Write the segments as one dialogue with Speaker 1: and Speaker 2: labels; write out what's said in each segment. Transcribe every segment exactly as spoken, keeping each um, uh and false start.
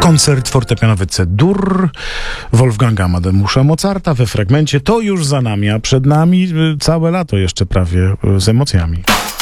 Speaker 1: Koncert fortepianowy C-dur Wolfganga Amadeusza Mozarta we fragmencie. To już za nami, a przed nami całe lato jeszcze prawie z emocjami.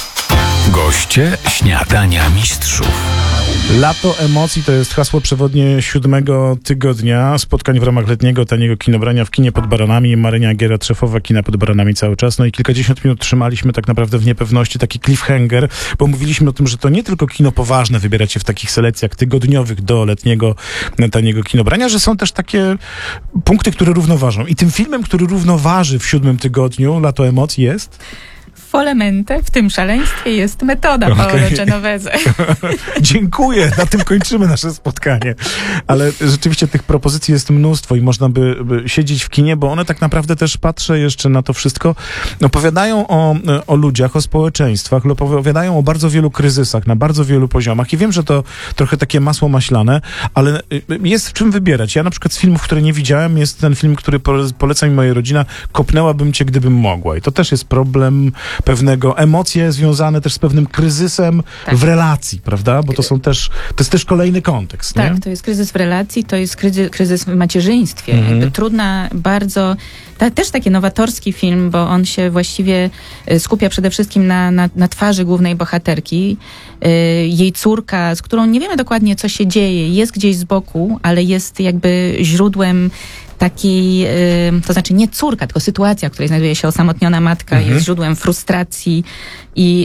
Speaker 2: Goście śniadania mistrzów.
Speaker 1: Lato emocji to jest hasło przewodnie siódmego tygodnia spotkań w ramach letniego taniego kinobrania w kinie pod Baranami. Marynia Agierat, szefowa kina pod Baranami cały czas. No i kilkadziesiąt minut trzymaliśmy tak naprawdę w niepewności, taki cliffhanger, bo mówiliśmy o tym, że to nie tylko kino poważne wybierać się w takich selekcjach tygodniowych do letniego taniego kinobrania, że są też takie punkty, które równoważą. I tym filmem, który równoważy w siódmym tygodniu Lato emocji jest...
Speaker 3: Folemente, w tym szaleństwie jest metoda Paolo
Speaker 1: Okay.
Speaker 3: Genovese.
Speaker 1: Dziękuję, na tym kończymy nasze spotkanie. Ale rzeczywiście tych propozycji jest mnóstwo i można by, by siedzieć w kinie, bo one tak naprawdę też, patrzę jeszcze na to wszystko, opowiadają o, o ludziach, o społeczeństwach, opowiadają o bardzo wielu kryzysach, na bardzo wielu poziomach i wiem, że to trochę takie masło maślane, ale jest w czym wybierać. Ja na przykład z filmów, które nie widziałem, jest ten film, który poleca mi moja rodzina, Kopnęłabym cię, gdybym mogła. I to też jest problem pewnego, emocje związane też z pewnym kryzysem tak. w relacji, prawda? Bo to są też, to jest też kolejny kontekst,
Speaker 3: Tak,
Speaker 1: nie?
Speaker 3: to jest kryzys w relacji, to jest kryzys, kryzys w macierzyństwie.
Speaker 1: Mhm.
Speaker 3: Jakby trudna, bardzo, ta, też taki nowatorski film, bo on się właściwie skupia przede wszystkim na, na, na twarzy głównej bohaterki. Yy, jej córka, z którą nie wiemy dokładnie, co się dzieje, jest gdzieś z boku, ale jest jakby źródłem takiej, yy, to znaczy nie córka, tylko sytuacja, w której znajduje się osamotniona matka, mhm. jest źródłem frustracji i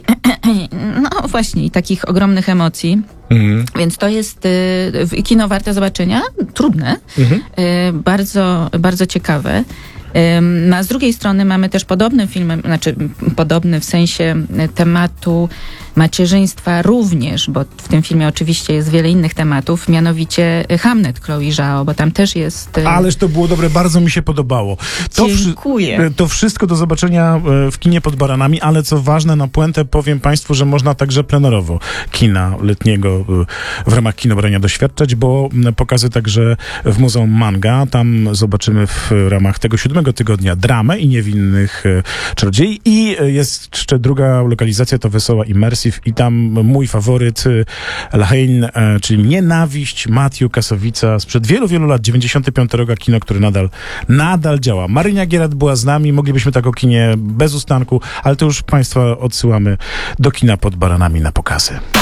Speaker 3: no właśnie, i takich ogromnych emocji. Mhm. Więc to jest y, kino warte zobaczenia, trudne, mhm. y, bardzo, bardzo ciekawe. No, a z drugiej strony mamy też podobny film, znaczy podobny w sensie tematu macierzyństwa również, bo w tym filmie oczywiście jest wiele innych tematów, mianowicie Hamnet Chloe Zhao, bo tam też jest...
Speaker 1: Ależ to było dobre, bardzo mi się podobało. To
Speaker 3: Dziękuję.
Speaker 1: Wszy- to wszystko do zobaczenia w kinie pod Baranami, ale co ważne, na puentę powiem Państwu, że można także plenerowo kina letniego w ramach kinobrania doświadczać, bo pokazy także w Muzeum Manga, tam zobaczymy w ramach tego siódmego tygodnia dramę i niewinnych czarodziei i jest jeszcze druga lokalizacja, to Wesoła Immersive i tam mój faworyt Lahain, czyli Nienawiść Matthew Kasowica sprzed wielu, wielu lat, dziewięćdziesiąty piąty rok, kino, który nadal, nadal działa. Marynia Agierat była z nami, moglibyśmy tak o kinie bez ustanku, ale to już Państwa odsyłamy do kina pod Baranami na pokazy.